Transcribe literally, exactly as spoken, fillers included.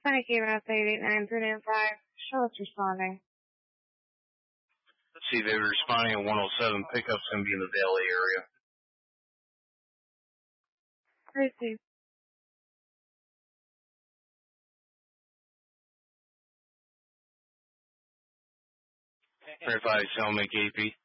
Thank you, Route eight eight nine three nine five. Charlotte's responding. Let's see, they were responding at one oh seven. Pickup's going to be in the Valley area. Receive. Verify, Cell, make A P.